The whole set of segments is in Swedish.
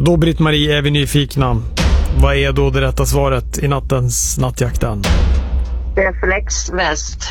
Då, Britt-Marie, är vi nyfikna. Vad är då det rätta svaret i nattens nattjakten? Reflexväst.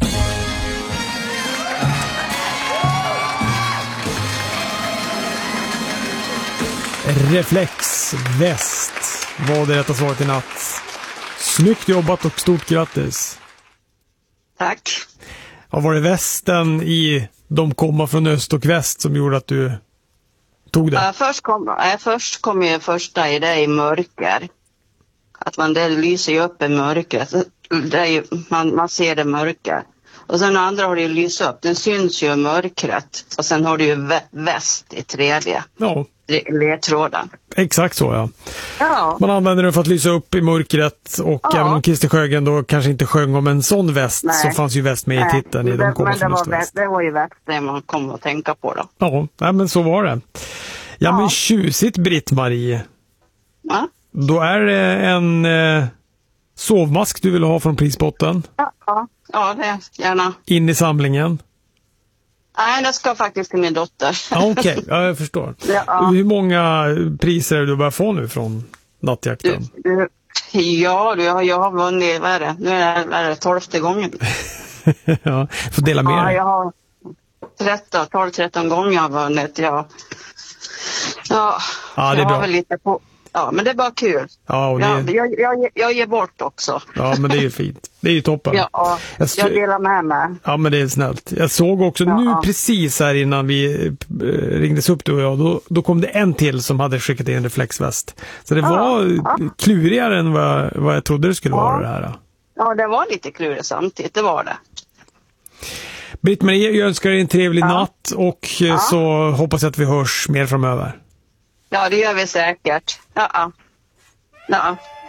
Reflexväst var det rätta svaret i natt. Snyggt jobbat och stort grattis. Tack. Ja, var det västen i De komma från öst och väst som gjorde att du tog det? Först kom ju första i det i mörker. Att det lyser ju upp i mörkret. Det är ju, man ser det mörker. Och sen andra har det ju lyst upp. Den syns ju i mörkret. Och sen har du ju väst i tredje. Ja. Ledtråden. Exakt så, ja. Ja. Man använder den för att lysa upp i mörkret. Och Ja. även om Christer Sjögren då kanske inte sjöng om en sån väst, Nej. så fanns ju väst med i titeln i De komma från öst och väst. Det var ju väst det man kom att tänka på då. Ja, nej, men så var det. Ja, men tjusigt, Britt-Marie. Ja. Då är det en sovmask du vill ha från prisbotten. Ja, det gärna. In i samlingen. Nej, det ska faktiskt till min dotter. Ja, okej. Ja, jag förstår. Ja. Hur många priser är du börjar få nu från nattjakten? Jag har vunnit, vad är det? Nu är det 12:e gången. Ja, får dela med Ja, dig. jag har 12-13 gånger jag har vunnit, ja. Ja, Ja, det är jag bra. har väl lite på. Ja, men det är bara kul. Ja, och det... Jag ger bort också. ja, men det är ju fint. Det är ju toppen. Ja, jag delar med mig. Ja, men det är snällt. Jag såg också nu precis här innan vi ringdes upp du och jag, då kom det en till som hade skickat in en reflexväst. Så det var klurigare än vad jag trodde det skulle vara det här. Ja, det var lite klurigt samtidigt, det var det. Britt-Marie, jag önskar dig en trevlig natt och så hoppas jag att vi hörs mer framöver. Ja, det gör vi säkert. Ja.